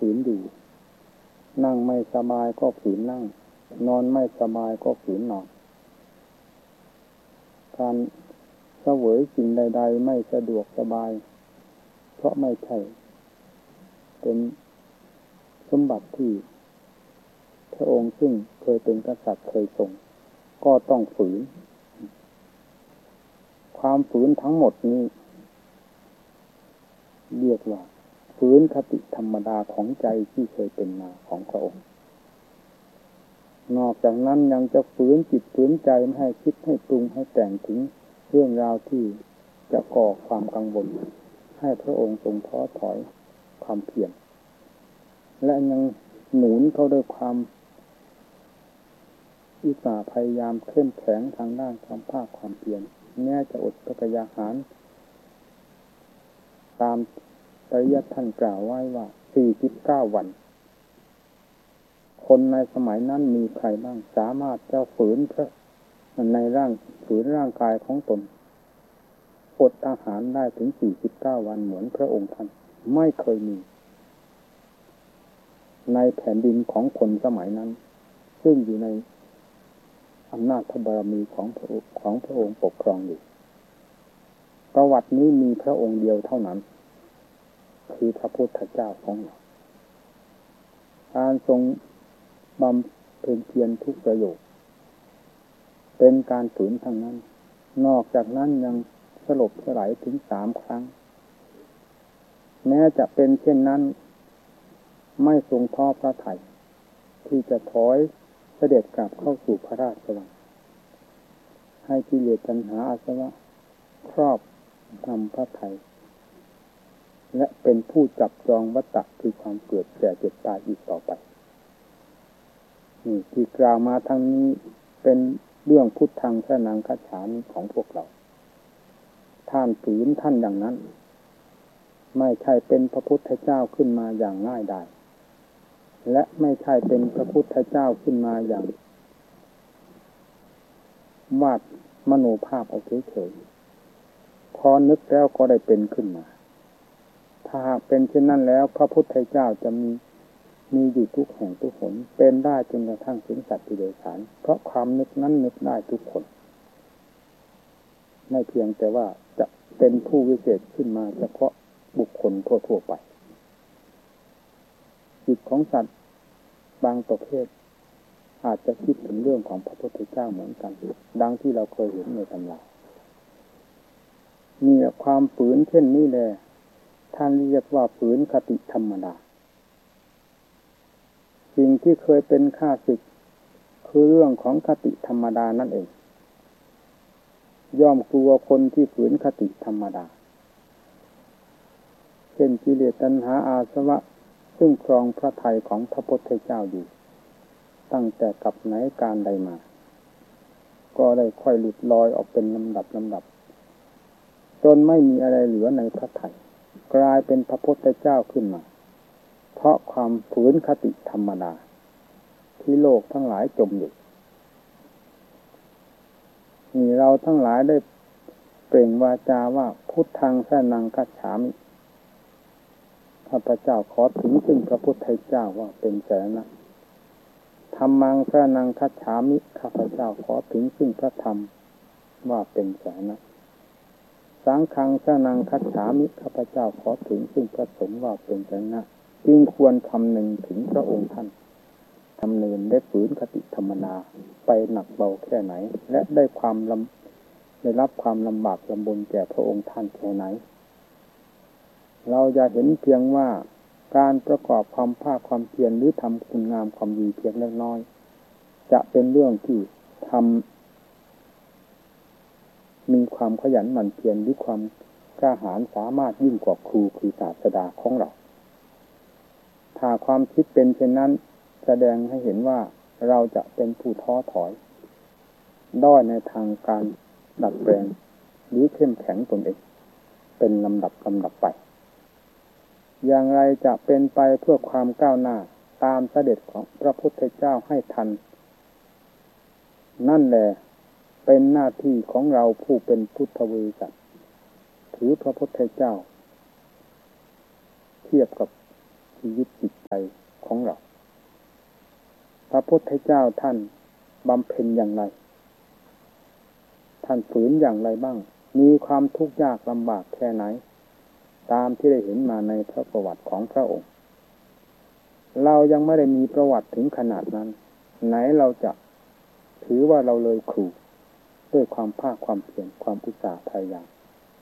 ฝืนอยู่นั่งไม่สบายก็ฝืนนั่งนอนไม่สบายก็ฝืนนอนการเสวยสิ่งใดๆไม่สะดวกสบายเพราะไม่ใช่เป็นสมบัติที่พระองค์ซึ่งเคยเป็นกษัตริย์เคยทรงก็ต้องฝืนความฝืนทั้งหมดนี้เรียกว่าฝืนคติธรรมดาของใจที่เคยเป็นมาของพระองค์นอกจากนั้นยังจะฝืนจิตฝืนใจไม่ให้คิดให้ปรุงให้แต่งถึงเรื่องราวที่จะก่อความกังวลให้พระองค์ทรงท้อถอยความเพียรและยังหนุนเขาด้วยความอุตสาห์พยายามเข้มแข็งทางด้านความภาคความเพียรแม้จะอดพระกยาหารตามปริยัติท่านกล่าวไว้ว่า49 วันคนในสมัยนั้นมีใครบ้างสามารถจะฝืนฝืนร่างกายของตนอดอาหารได้ถึง49 วันเหมือนพระองค์ท่านไม่เคยมีในแผ่นดินของคนสมัยนั้นซึ่งอยู่ในอำนาจพระบารมีของพระองค์ปกครองอยู่ประวัตินี้มีพระองค์เดียวเท่านั้นคือพระพุทธเจ้าของเราการทรงบำเพ็ญเพียรทุกประโยชน์เป็นการฝืนทั้งนั้นนอกจากนั้นยังสลบสลายถึง3 ครั้งแม้จะเป็นเช่นนั้นไม่ทรงท้อพระทัยที่จะถอยเสด็จกลับเข้าสู่พระราชวังให้กิเลสตัณหาอาสวะครอบงำพระทัยและเป็นผู้จับจองวัฏฏะคือความเกิดแก่เจ็บตายอีกต่อไปนี่ที่กล่าวมาทั้งนี้เป็นเรื่องพุทธังสรณังคัจฉามิของพวกเราท่านฝืนท่านอย่างนั้นไม่ใช่เป็นพระพุทธเจ้าขึ้นมาอย่างง่ายดายและไม่ใช่เป็นพระพุทธเจ้าขึ้นมาอย่างวาดมโนภาพเอาเฉยๆพอนึกแล้วก็ได้เป็นขึ้นมาถ้าหากเป็นเช่นนั้นแล้วพระพุทธเจ้าจะมีอยู่ทุกแห่งทุกหนเป็นได้จนกระทั่งถึงสัตว์ที่เดรัจฉานเพราะความนึกนั้นนึกได้ทุกคนไม่เพียงแต่ว่าจะเป็นผู้วิเศษขึ้นมาเฉพาะบุคคลทั่วๆไปจิตของสัตว์บางประเภทอาจจะคิดถึงเรื่องของพระพุทธเจ้าเหมือนกันดังที่เราเคยเห็นในตำรามีความฝืนเช่นนี้แหละท่านเรียกว่าฝืนคติธรรมดาสิ่งที่เคยเป็นข้าศึกคือเรื่องของคติธรรมดานั่นเองย่อมกลัวคนที่ฝืนคติธรรมดาเช่นกิเลสตัณหาอาสวะซึ่งครองพระทัยของพระพุทธเจ้าอยู่ตั้งแต่กับไหนการใดมาก็ได้ค่อยหลุดลอยออกเป็นลำดับจนไม่มีอะไรเหลือในพระทัยกลายเป็นพระพุทธเจ้าขึ้นมาเพราะความฝืนคติธรรมดาที่โลกทั้งหลายจมอยู่นี่เราทั้งหลายได้เปล่งวาจาว่าพุทธังสรณังคัจฉามิข้าพเจ้าขอถึงซึ่งพระพุทธเจ้าว่าเป็นสรณะธัมมังสรณังคัจฉามิข้าพเจ้าขอถึงซึ่งพระธรรมว่าเป็นสรณะสังฆังสรณังคัจฉามิข้าพเจ้าขอถึงซึ่งพระสงฆ์ว่าเป็นสรณะจึงควรคำนึงถึงพระองค์ท่านดำเนินได้ฝืนคติธรรมดาไปหนักเบาแค่ไหนและได้รับความลำบากลำบนแก่พระองค์ท่านแค่ไหนเราจะเห็นเพียงว่าการประกอบความภาคความเพียรหรือทำคุณงามความดีเพียงเล็กน้อยจะเป็นเรื่องที่มีความขยันหมั่นเพียรหรือความกล้าหาญสามารถยิ่งกว่าครูคือศาสดาของเราถ้าความคิดเป็นเช่นนั้นแสดงให้เห็นว่าเราจะเป็นผู้ท้อถอยด้อยในทางการดัดแปลงหรือเข้มแข็งตนเองเป็นลำดับไปอย่างไรจะเป็นไปเพื่อความก้าวหน้าตามเสด็จของพระพุทธเจ้าให้ทันนั่นแหละเป็นหน้าที่ของเราผู้เป็นพุทธบริษัทถือพระพุทธเจ้าเทียบกับชีวิตจิตใจของเราพระพุทธเจ้าท่านบำเพ็ญอย่างไรท่านฝืนอย่างไรบ้างมีความทุกข์ยากลำบากแค่ไหนตามที่ได้เห็นมาในพระประวัติของพระองค์เรายังไม่ได้มีประวัติถึงขนาดนั้นไหนเราจะถือว่าเราเลยครูด้วยความภาคความเพียรความอุตสาห์พยายาม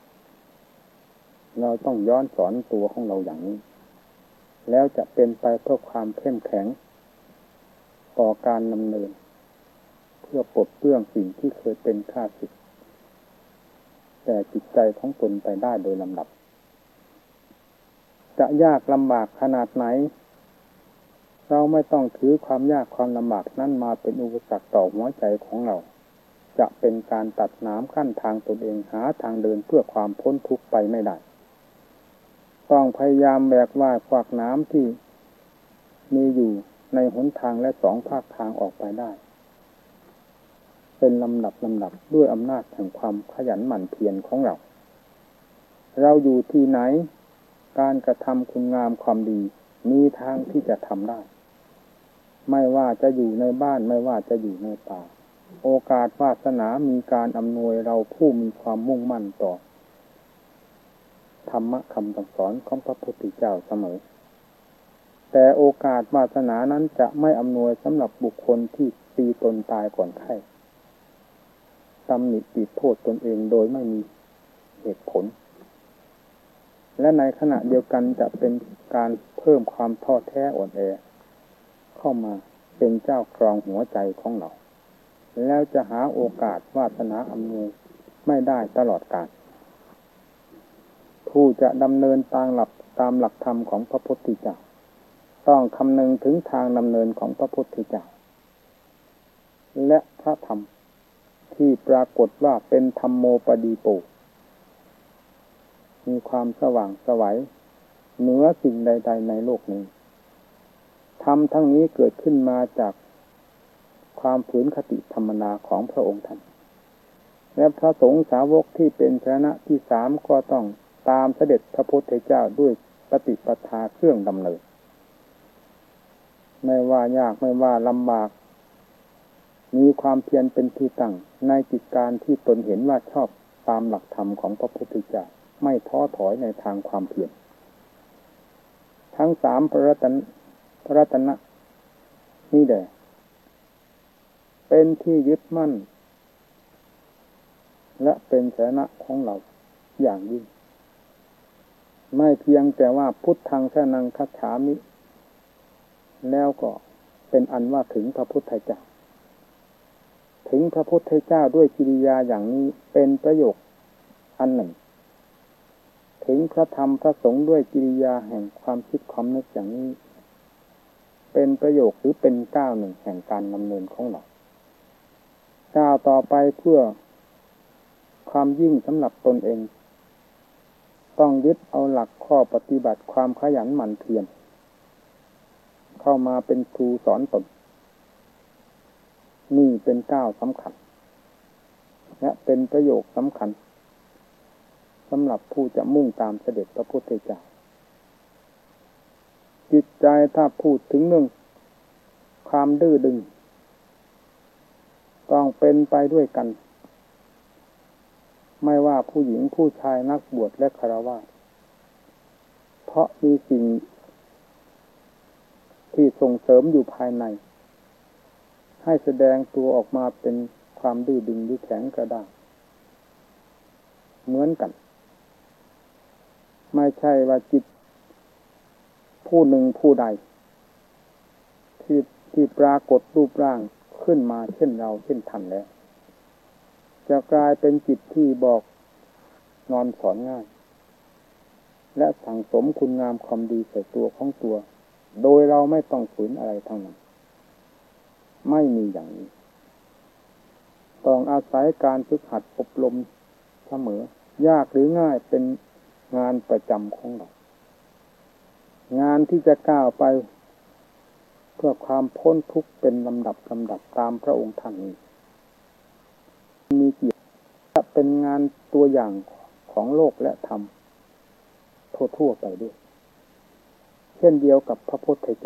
เราต้องย้อนสอนตัวของเราอย่างนี้แล้วจะเป็นไปเพื่อความเข้มแข็งต่อการดำเนินเพื่อปลดเปลื้องสิ่งที่เคยเป็นข้าศึกแต่จิตใจของตนไปได้โดยลำดับจะยากลำบากขนาดไหนเราไม่ต้องถือความยากความลำบากนั้นมาเป็นอุปสรรคต่อหัวใจของเราจะเป็นการตัดน้ำกั้นทางตนเองหาทางเดินเพื่อความพ้นทุกข์ไปไม่ได้ต้องพยายามแบกว่าขวากน้ำที่มีอยู่ในหนทางและสองภาคทางออกไปได้เป็นลำดับด้วยอำนาจแห่งความขยันหมั่นเพียรของเราเราอยู่ที่ไหนการกระทำคุณงามความดีมีทางที่จะทำได้ไม่ว่าจะอยู่ในบ้านไม่ว่าจะอยู่ในป่าโอกาสวาสนามีการอำนวยเราผู้มีความมุ่งมั่นต่อธรรมะคำสั่งสอนของพระพุทธเจ้าเสมอแต่โอกาสวาสนานั้นจะไม่อำนวยสำหรับบุคคลที่ตีตนตายก่อนไข้ตำหนิติโทษตนเองโดยไม่มีเหตุผลและในขณะเดียวกันจะเป็นการเพิ่มความท้อแท้อ่อนแอเข้ามาเป็นเจ้าครองหัวใจของเราแล้วจะหาโอกาสวาสนาอำนวยไม่ได้ตลอดกาลผู้จะดำเนินตามหลักธรรมของพระพุทธเจ้าต้องคำนึงถึงทางดำเนินของพระพุทธเจ้าและพระธรรมที่ปรากฏว่าเป็นธัมโมปดีโปมีความสว่างไสวเหนือสิ่งใดๆในโลกนี้ธรรมทั้งนี้เกิดขึ้นมาจากความฝืนคติธรรมนาของพระองค์ท่านและพระสงฆ์สาวกที่เป็นชนะที่สามก็ต้องตามเสด็จพระพุทธเจ้าด้วยปฏิปทาเครื่องดำเนินไม่ว่ายากไม่ว่าลำบากมีความเพียรเป็นที่ตั้งในกิจการที่ตนเห็นว่าชอบตามหลักธรรมของพระพุทธเจ้าไม่ท้อถอยในทางความเพียรทั้งสามพระรัตนะนี่แหละเป็นที่ยึดมั่นและเป็นสรณะของเราอย่างยิ่งไม่เพียงแต่ว่าพุทธังสรณังคัจฉามิแล้วก็เป็นอันว่าถึงพระพุทธเจ้าถึงพระพุทธเจ้าด้วยกิริยาอย่างนี้เป็นประโยคอันหนึ่งถึงพระธรรมพระสงฆ์ด้วยกิริยาแห่งความคิดความนึกอย่างนี้เป็นประโยคหรือเป็นก้าวหนึ่งแห่งการดำเนินของเราก้าวต่อไปเพื่อความยิ่งสำหรับตนเองต้องยึดเอาหลักข้อปฏิบัติความขยันหมั่นเพียรเข้ามาเป็นครูสอนตนนี่เป็นก้าวสำคัญและเป็นประโยคสำคัญสำหรับผู้จะมุ่งตามเสด็จพระพุทธเจ้าจิตใจถ้าพูดถึงเรื่องความดื้อดึงต้องเป็นไปด้วยกันไม่ว่าผู้หญิงผู้ชายนักบวชและฆราวาสเพราะมีสิ่งที่ส่งเสริมอยู่ภายในให้แสดงตัวออกมาเป็นความดื้อดึงหรือแข็งกระด้างเหมือนกันไม่ใช่ว่าจิตผู้หนึ่งผู้ใดที่ปรากฏรูปร่างขึ้นมาเช่นเราเช่นท่านแล้วจะกลายเป็นจิตที่บอกนอนสอนง่ายและสั่งสมคุณงามความดีใส่ตัวของตัวโดยเราไม่ต้องฝืนอะไรทั้งนั้นไม่มีอย่างนี้ต้องอาศัยการฝึกหัดอบรมเสมอยากหรือง่ายเป็นงานประจำของเรางานที่จะก้าวไปเพื่อความพ้นทุกข์เป็นลำดับตามพระองค์ท่านนี้มีเกียรติจะเป็นงานตัวอย่างของโลกและธรรมทั่วไปด้วยเช่นเดียวกับพระพุทธเจ้า